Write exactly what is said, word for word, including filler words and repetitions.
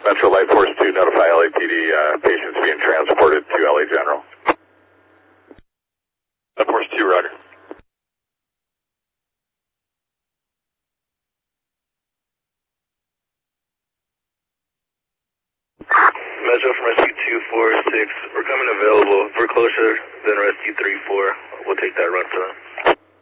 Metro Light Force two, notify L A P D uh, patients being transported to L A General. Light Force two, roger. Metro from Rescue two four six, we're coming available. If we're closer than Rescue three four, we'll take that run for them.